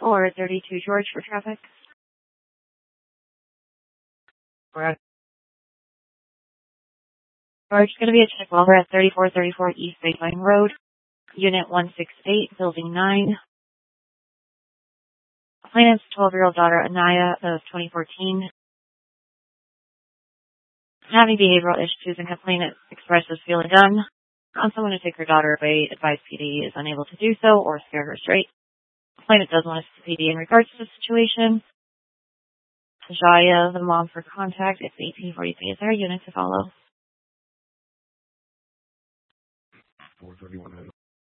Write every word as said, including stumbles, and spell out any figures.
four thirty-two George for traffic. We're George, going to be a check while we're at thirty-four thirty-four East Baseline Road, Unit one sixty-eight, Building nine. Plaintiff's twelve-year-old daughter, Anaya, of twenty fourteen, having behavioral issues, and complainant expresses feeling done on someone to take her daughter away. Advised P D is unable to do so or scare her straight. Plaintiff does want to see P D in regards to the situation. Jaya, the mom, for contact. It's eighteen forty-three. Is there a unit to follow? four thirty-one